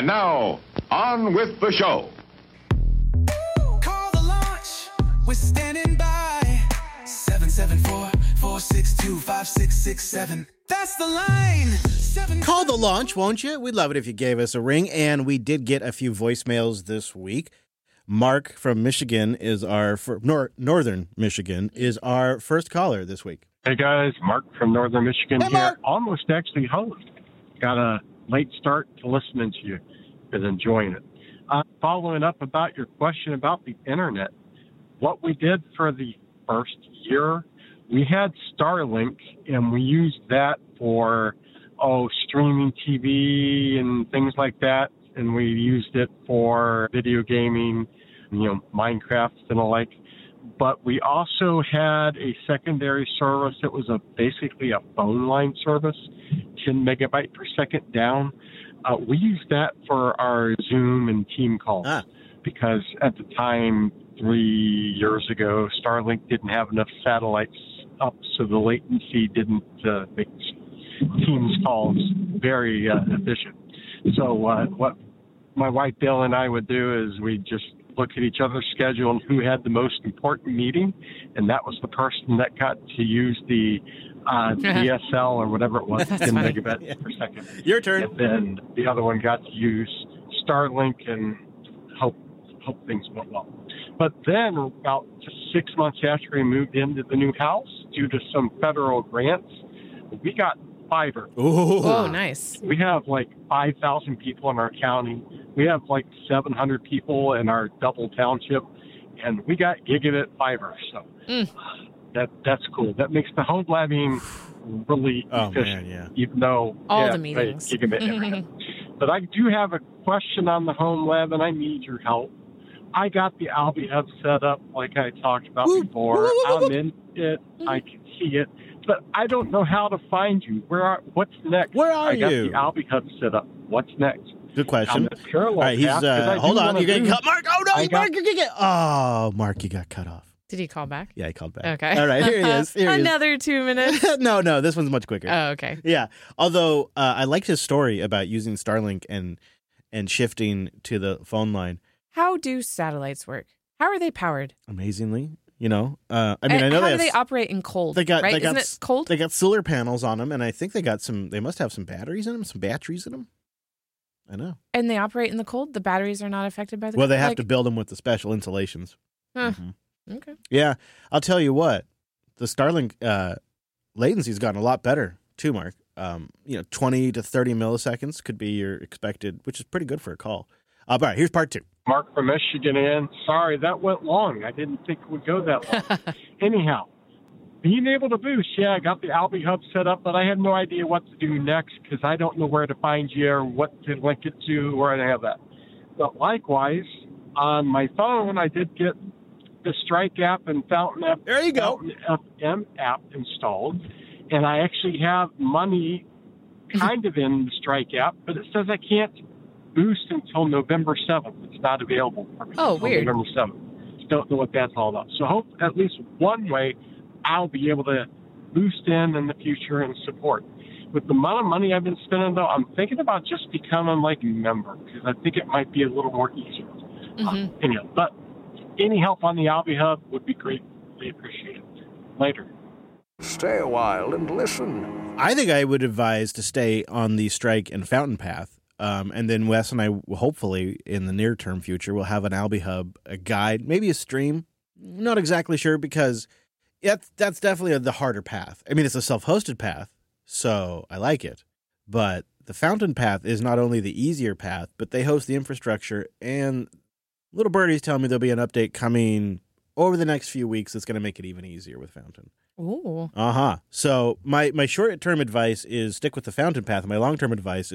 And now, on with the show. Call the launch. We're standing by. 774-462-5667. That's the line. Call the launch, won't you? We'd love it if you gave us a ring. And we did get a few voicemails this week. Mark from Michigan is our Northern Michigan is our first caller this week. Hey guys, Mark from Northern Michigan Hey, here. Mark. Almost actually home. Got a late start to listening to you. Been enjoying it. Following up about your question about the internet, what we did for the first year, we had Starlink and we used that for streaming TV and things like that. And we used it for video gaming, Minecraft and the like. But we also had a secondary service that was basically a phone line service, 10 megabyte per second down. We used that for our Zoom and team calls because at the time, 3 years ago, Starlink didn't have enough satellites up, so the latency didn't make Teams calls very efficient. So what my wife Bill and I would do is we just look at each other's schedule and who had the most important meeting, and that was the person that got to use the DSL or whatever it was, 10 megabits per second. Your turn. And then the other one got to use Starlink and hope things went well. But then about just 6 months after we moved into the new house, due to some federal grants, we got fiber. Ooh. Oh, nice. We have like 5,000 people in our county. We have like 700 people in our double township, and we got gigabit fiber. So that's cool. That makes the home labbing really efficient, even though all the meetings. Gigabit everything. But I do have a question on the home lab, and I need your help. I got the Albi Hub set up like I talked about before. I'm in it. I can see it. But I don't know how to find you. What's next? Where are you? I got the Albi Hub set up. What's next? Good question. All right, he's hold on. You're getting cut, Mark. Oh no, Mark, you're getting Mark, you got cut off. Did he call back? Yeah, he called back. Okay. All right, here he is. Another 2 minutes. No, this one's much quicker. Oh, okay. Yeah. Although I liked his story about using Starlink and shifting to the phone line. How do satellites work? How are they powered? Amazingly. I know how do they operate in cold? Isn't it cold? They got solar panels on them, and I think they must have some batteries in them, I know. And they operate in the cold? The batteries are not affected by the cold? cold? Well, they have to build them with the special insulations. Huh. Mm-hmm. Okay. Yeah. I'll tell you what, the Starlink latency's gotten a lot better too, Mark. 20 to 30 milliseconds could be your expected, which is pretty good for a call. All right, here's part 2. Mark from Michigan in. Sorry, that went long. I didn't think it would go that long. Anyhow, being able to boost, I got the Albi Hub set up, but I have no idea what to do next because I don't know where to find you or what to link it to or I have that. But likewise, on my phone, I did get the Strike app and Fountain FM app installed, and I actually have money kind of in the Strike app, but it says I can't boost until November 7th. It's not available for me until weird. November 7th. Don't know what that's all about. So hope at least one way I'll be able to boost in the future and support. With the amount of money I've been spending, though, I'm thinking about just becoming like a member because I think it might be a little more easier. Anyhow, but any help on the Albi Hub would be greatly appreciated. Later. Stay a while and listen. I think I would advise to stay on the Strike and Fountain path. And then Wes and I, hopefully, in the near-term future, will have an Albi Hub, a guide, maybe a stream. Not exactly sure because that's definitely the harder path. I mean, it's a self-hosted path, so I like it. But the Fountain path is not only the easier path, but they host the infrastructure. And Little Birdie's telling me there'll be an update coming over the next few weeks that's going to make it even easier with Fountain. Ooh. So my short-term advice is stick with the Fountain path. My long-term advice